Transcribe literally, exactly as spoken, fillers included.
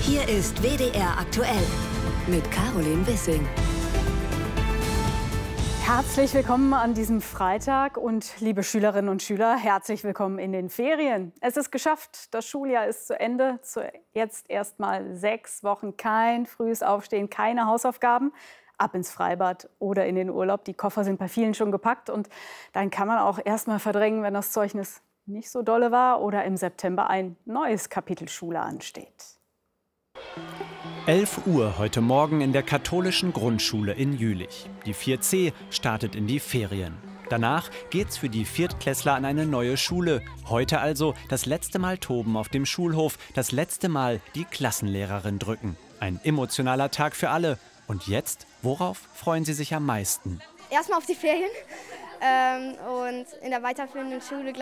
Hier ist W D R aktuell mit Caroline Wissing. Herzlich willkommen an diesem Freitag und liebe Schülerinnen und Schüler, herzlich willkommen in den Ferien. Es ist geschafft, das Schuljahr ist zu Ende. Jetzt erst mal sechs Wochen kein frühes Aufstehen, keine Hausaufgaben. Ab ins Freibad oder in den Urlaub. Die Koffer sind bei vielen schon gepackt und dann kann man auch erst mal verdrängen, wenn das Zeugnis nicht so dolle war oder im September ein neues Kapitel Schule ansteht. elf Uhr heute Morgen in der katholischen Grundschule in Jülich. Die vier C startet in die Ferien. Danach geht's für die Viertklässler an eine neue Schule. Heute also das letzte Mal toben auf dem Schulhof, das letzte Mal die Klassenlehrerin drücken. Ein emotionaler Tag für alle. Und jetzt, worauf freuen Sie sich am meisten? Erstmal auf die Ferien ähm, und in der weiterführenden Schule